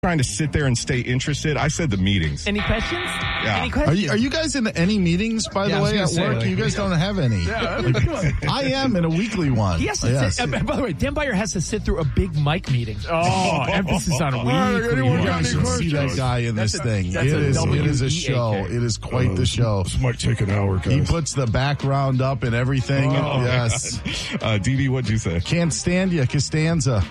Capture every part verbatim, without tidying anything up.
trying to sit there and stay interested. I said the meetings. Any questions? Yeah. Any Are questions? you, are you guys in any meetings, by Yeah, I the was way, gonna at say, work? like, you guys don't have any. Yeah, I am in a weekly one. He has to Yes. sit, uh, by the way, Dan Byer has to sit through a big mic meeting. Oh, emphasis on weekly. You guys should see that guy in this That's a- thing. It that's a is, it is a W E A K. show. It is quite the show. This might take an hour, guys. He puts the background up and everything. Oh, yes. Uh, D B, what'd you say? Can't stand you, Costanza.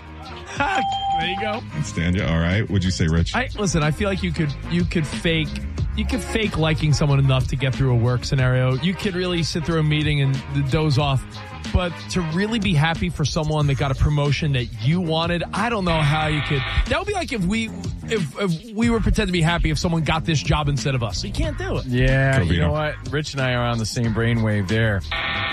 There you go. Stand you. All right. What'd you say, Rich? I listen. I feel like you could you could fake you could fake liking someone enough to get through a work scenario. You could really sit through a meeting and doze off. But to really be happy for someone that got a promotion that you wanted, I don't know how you could. That would be like if we if, if we were pretend to be happy if someone got this job instead of us. You can't do it. Yeah, Covino. you know what? Rich and I are on the same brainwave there.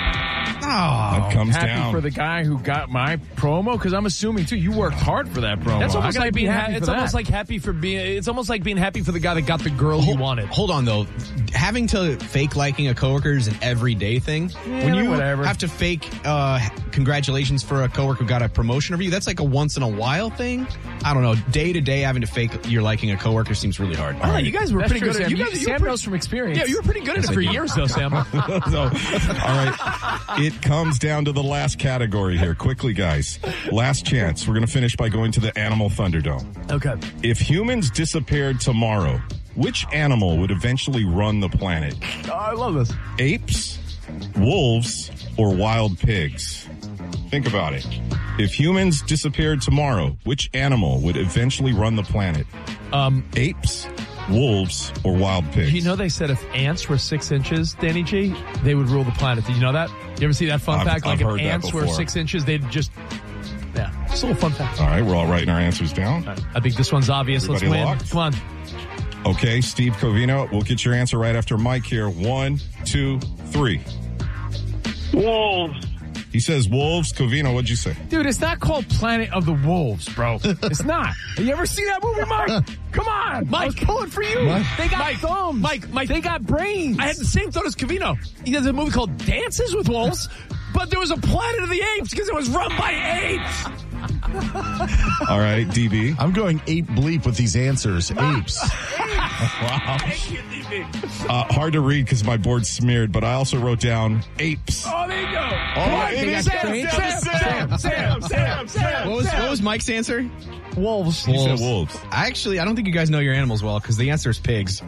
Oh, That comes happy down. for the guy who got my promo because I'm assuming too you worked hard for that promo. That's How almost can I like be being happy ha- for it's that? almost like happy for being it's almost like being happy for the guy that got the girl you wanted. Hold on, though. Having to fake liking a coworker is an everyday thing. when you whatever. have to fake uh, congratulations for a coworker who got a promotion over you, that's like a once in a while thing. I don't know. Day to day, having to fake you're liking a coworker seems really hard. Oh, you guys were That's pretty true, good at Sam. you You- guys, you Sam were pretty- knows from experience. Yeah, you were pretty good at it for years though, Sam. So, all right. It comes down to the last category here. Quickly, guys. Last chance. We're going to finish by going to the Animal Thunderdome. Okay. If humans disappeared tomorrow, which animal would eventually run the planet? Oh, I love this. Apes, wolves, or wild pigs? Think about it. If humans disappeared tomorrow, which animal would eventually run the planet? Um, Apes, wolves, or wild pigs? You know they said if ants were six inches, Danny G, they would rule the planet. Did you know that? You ever see that fun I've- fact? Like I've if heard that ants were before. six inches, they'd just yeah. Just a little fun fact. All right, we're all writing our answers down. I think this one's obvious. Everybody Let's win. locked? Come on. Okay, Steve Covino, we'll get your answer right after Mike here. One, two, three. Wolves. He says wolves. Covino, what'd you say? Dude, it's not called Planet of the Wolves, bro. It's not. You ever see that movie, Mike? Come on. I was pulling for you. Mike. They got Mike, thumbs. Mike, Mike. They got brains. I had the same thought as Covino. He does a movie called Dances with Wolves, but there was a Planet of the Apes because it was run by apes. All right, D B. I'm going ape bleep with these answers. Apes. Wow. Uh, hard to read because my board's smeared, but I also wrote down apes. Oh, there you go. Oh, they it is got Sam, brains? Sam, Sam, Sam, Sam, Sam. What was what was Mike's answer? Wolves. He said wolves. I actually I don't think you guys know your animals well because the answer is pigs.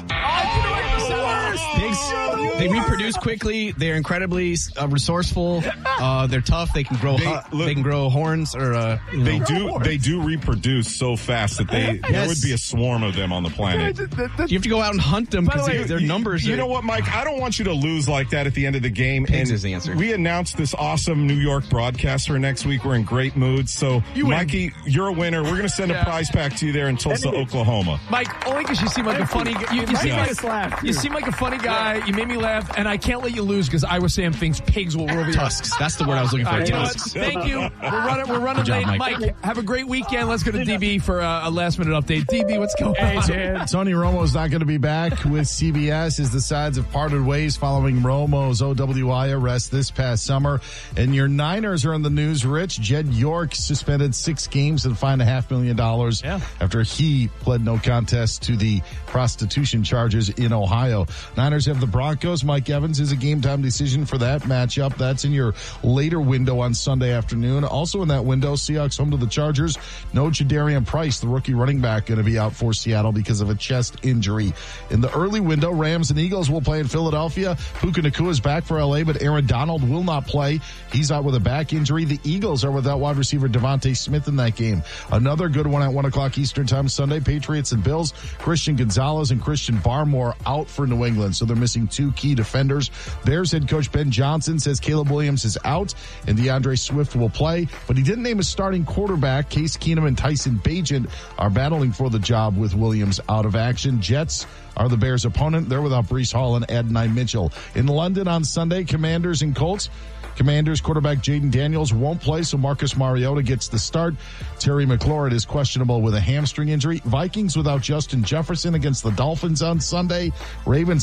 Pigs, they reproduce quickly. They're incredibly uh, resourceful. Uh, they're tough. They can grow. They- hu- look- they can grow horns or. Uh, you They know. do. They do reproduce so fast that they there Yes. would be a swarm of them on the planet. You have to go out and hunt them because By the way, their you- numbers. You are, know what, Mike? I don't want you to lose like that at the end of the game. Pigs and is the answer. We announced this awesome New York broadcast for next week. We're in great mood. So, You win. Mikey, you're a winner. We're going to send a Yeah. prize pack to you there in Tulsa, Oklahoma. Mike, only because you seem like a funny guy. You, you, seem like, you seem like a funny guy. You made me laugh, and I can't let you lose because Iowa Sam thinks pigs will rule the earth. tusks. That's the word I was looking for. All right, you know what? Tusks. Thank you. We're running. We're running Good job, late. Mike. Mike, have a great weekend. Let's go to D B for a, a last minute update. D B, what's going on? Tony Romo's not going to be back with C B S as the sides have parted ways following Romo's O W I arrest this past summer. And your Niners are in the news, Rich. Jed York suspended six games and fined a half million dollars Yeah. after he pled no contest to the prostitution charges in Ohio. Niners have the Broncos. Mike Evans is a game time decision for that matchup. That's in your later window on Sunday afternoon. Also in that window, Seahawks home to the Chargers. No Jadarian Price, the rookie running back, going to be out for Seattle because of a chest injury. In the early window, Rams and Eagles will play in Philadelphia. Puka Nacua is back for L A, but Aaron Donald will not play. He's out with a back injury. The Eagles are without wide receiver Devontae Smith in that game. Another good one at one o'clock Eastern time Sunday, Patriots and Bills. Christian Gonzalez and Christian Barmore out for New England, so they're missing two key defenders. Bears head coach Ben Johnson says Caleb Williams is out and DeAndre Swift will play, but he didn't name a starting quarterback. Case Keenum and Tyson Bagent are battling for the job with Williams out of action. Jets are the Bears' opponent. They're without Breece Hall and Adonai Mitchell. In London on Sunday, Commanders and Colts. Commanders quarterback Jaden Daniels won't play, so Marcus Mariota gets the start. Terry McLaurin is questionable with a hamstring injury. Vikings without Justin Jefferson against the Dolphins on Sunday. Ravens defensive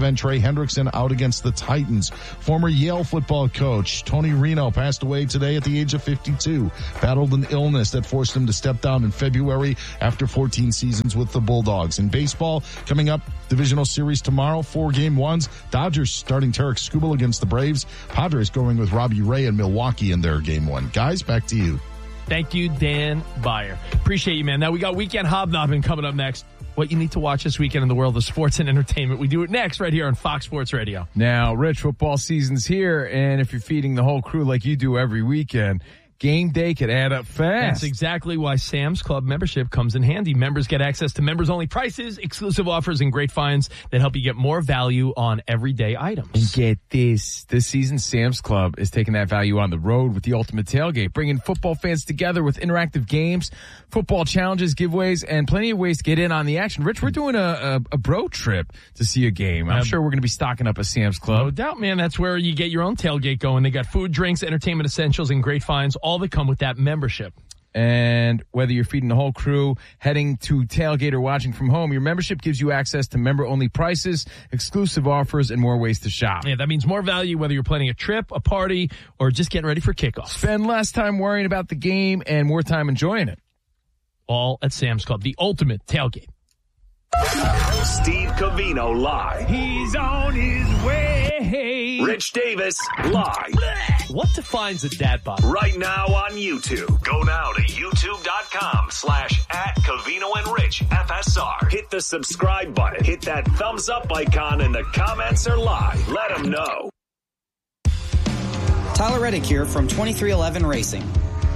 event, Trey Hendrickson out against the Titans. Former Yale football coach Tony Reno passed away today at the age of fifty-two. Battled an illness that forced him to step down in February after fourteen seasons with the Bulldogs. In baseball, coming up, divisional series tomorrow, four game ones. Dodgers starting Tarek Skubal against the Braves. Padres going with Robbie Ray in Milwaukee in their game one. Guys, back to you. Thank you, Dan Beyer. Appreciate you, man. Now we got Weekend Hobnobbing coming up next. What you need to watch this weekend in the world of sports and entertainment. We do it next right here on Fox Sports Radio. Now, Rich, football season's here, and if you're feeding the whole crew like you do every weekend, game day could add up fast. That's exactly why Sam's Club membership comes in handy. Members get access to members-only prices, exclusive offers, and great finds that help you get more value on everyday items. And get this. This season, Sam's Club is taking that value on the road with the Ultimate Tailgate, bringing football fans together with interactive games, football challenges, giveaways, and plenty of ways to get in on the action. Rich, we're doing a, a, a bro trip to see a game. I'm uh, sure we're going to be stocking up at Sam's Club. No doubt, man. That's where you get your own tailgate going. They got food, drinks, entertainment essentials, and great finds, all that come with that membership. And whether you're feeding the whole crew, heading to tailgate, or watching from home, your membership gives you access to member-only prices, exclusive offers, and more ways to shop. Yeah, that means more value whether you're planning a trip, a party, or just getting ready for kickoff. Spend less time worrying about the game and more time enjoying it. All at Sam's Club, the ultimate tailgate. Steve Covino live. He's on his way. Rich Davis live. What defines a dad bod? Right now on YouTube. Go now to youtube.com slash at Covino and Rich F S R. Hit the subscribe button. Hit that thumbs up icon, and the comments are live. Let them know. Tyler Reddick here from twenty-three eleven Racing.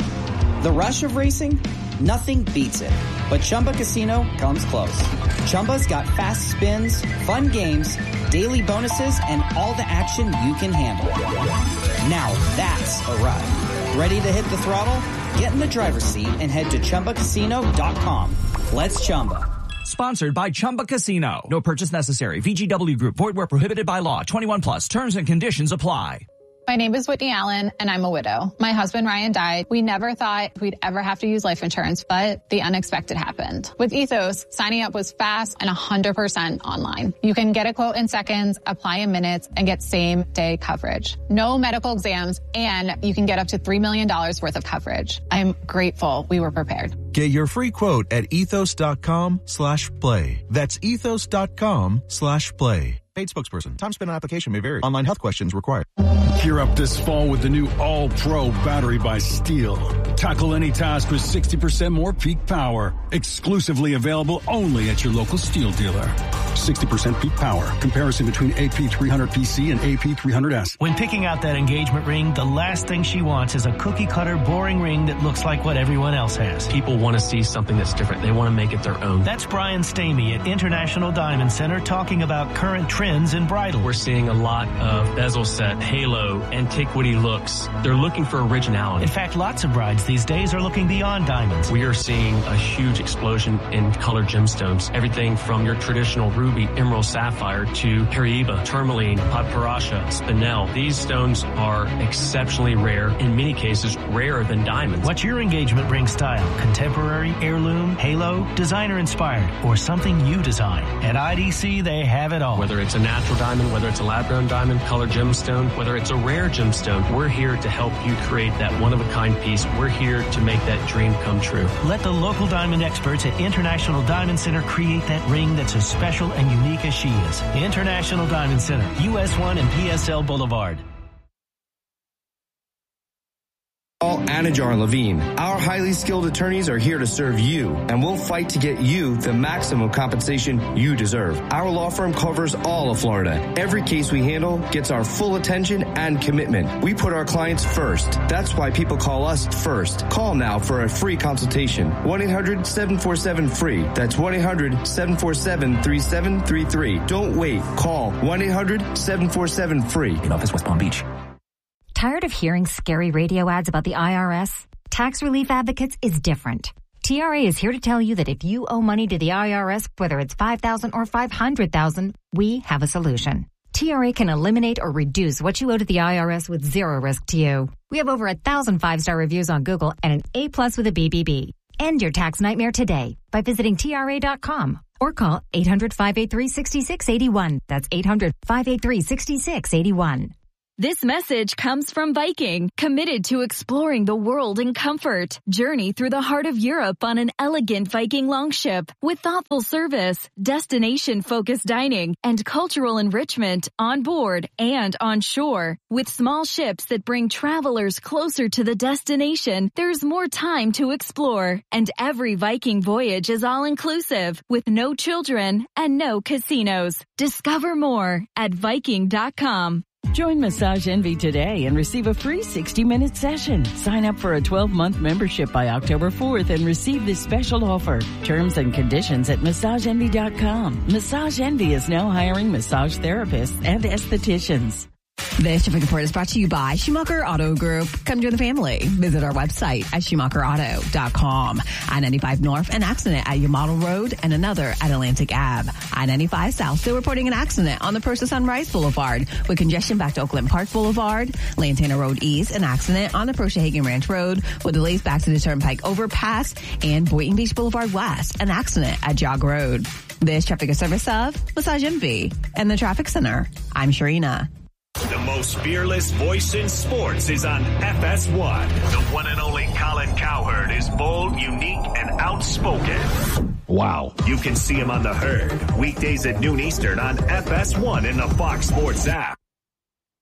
The rush of racing? Nothing beats it. But Chumba Casino comes close. Chumba's got fast spins, fun games, daily bonuses, and all the action you can handle. Now that's a ride. Ready to hit the throttle? Get in the driver's seat and head to Chumba Casino dot com. Let's Chumba. Sponsored by Chumba Casino. No purchase necessary. V G W Group. Void where prohibited by law. twenty-one plus. Terms and conditions apply. My name is Whitney Allen, and I'm a widow. My husband, Ryan, died. We never thought we'd ever have to use life insurance, but the unexpected happened. With Ethos, signing up was fast and one hundred percent online. You can get a quote in seconds, apply in minutes, and get same-day coverage. No medical exams, and you can get up to three million dollars worth of coverage. I'm grateful we were prepared. Get your free quote at ethos.com slash play. That's ethos.com slash play. Paid spokesperson. Time spent on application may vary. Online health questions required. Gear up this fall with the new All-Pro battery by Steel. Tackle any task with sixty percent more peak power. Exclusively available only at your local Steel dealer. sixty percent peak power. Comparison between A P three hundred P C and A P three hundred S. When picking out that engagement ring, the last thing she wants is a cookie-cutter, boring ring that looks like what everyone else has. People want to see something that's different. They want to make it their own. That's Brian Stamey at International Diamond Center talking about current trends in bridal. We're seeing a lot of bezel set, halo, antiquity looks. They're looking for originality. In fact, lots of brides these days are looking beyond diamonds. We are seeing a huge explosion in colored gemstones. Everything from your traditional ruby, emerald, sapphire to Caribe, tourmaline, Padparadscha, spinel. These stones are exceptionally rare, in many cases rarer than diamonds. What's your engagement ring style? Contemporary, heirloom, halo, designer inspired, or something you design? At I D C, they have it all. Whether it's a natural diamond, whether it's a lab-grown diamond, colored gemstone, whether it's a rare gemstone, we're here to help you create that one-of-a-kind piece. We're here to make that dream come true. Let the local diamond experts at International Diamond Center create that ring that's as special and unique as she is. International Diamond Center, U S one and P S L Boulevard. Call Anajar Levine. Our highly skilled attorneys are here to serve you, and we'll fight to get you the maximum compensation you deserve. Our law firm covers all of Florida. Every case we handle gets our full attention and commitment. We put our clients first. That's why people call us first. Call now for a free consultation. one eight hundred seven four seven free. That's one eight hundred seven four seven three seven three three. Don't wait. Call one eight hundred seven four seven free. In office, West Palm Beach. Tired of hearing scary radio ads about the I R S? Tax Relief Advocates is different. T R A is here to tell you that if you owe money to the I R S, whether it's five thousand dollars or five hundred thousand dollars, we have a solution. T R A can eliminate or reduce what you owe to the I R S with zero risk to you. We have over a thousand five-star reviews on Google and an A plus with a B B B. End your tax nightmare today by visiting T R A dot com or call eight hundred, five eight three, six six eight one. That's eight hundred, five eight three, six six eight one. This message comes from Viking, committed to exploring the world in comfort. Journey through the heart of Europe on an elegant Viking longship with thoughtful service, destination-focused dining, and cultural enrichment on board and on shore. With small ships that bring travelers closer to the destination, there's more time to explore. And every Viking voyage is all-inclusive, with no children and no casinos. Discover more at Viking dot com. Join Massage Envy today and receive a free sixty-minute session. Sign up for a twelve-month membership by October fourth and receive this special offer. Terms and conditions at massage envy dot com. Massage Envy is now hiring massage therapists and estheticians. This traffic report is brought to you by Schumacher Auto Group. Come join the family. Visit our website at schumacher auto dot com. I ninety-five North, an accident at Yamato Road and another at Atlantic Avenue. I ninety-five South, still reporting an accident on the Persa Sunrise Boulevard with congestion back to Oakland Park Boulevard. Lantana Road East, an accident on the Persa Hagen Ranch Road with delays back to the Turnpike Overpass. And Boynton Beach Boulevard West, an accident at Jog Road. This traffic is service of Massage Envy and the Traffic Center. I'm Sharina. The most fearless voice in sports is on F S one. The one and only Colin Cowherd is bold, unique, and outspoken. Wow. You can see him on The Herd, weekdays at noon Eastern on F S one in the Fox Sports app.